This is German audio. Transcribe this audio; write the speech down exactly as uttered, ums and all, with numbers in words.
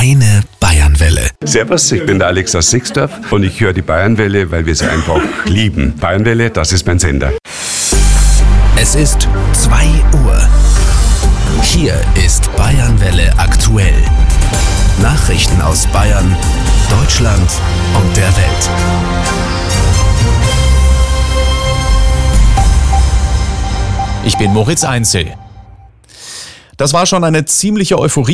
Deine Bayernwelle. Servus, ich bin der Alex aus Sixdorf und ich höre die Bayernwelle, weil wir sie einfach lieben. Bayernwelle, das ist mein Sender. Es ist zwei Uhr. Hier ist Bayernwelle aktuell. Nachrichten aus Bayern, Deutschland und der Welt. Ich bin Moritz Einzel. Das war schon eine ziemliche Euphorie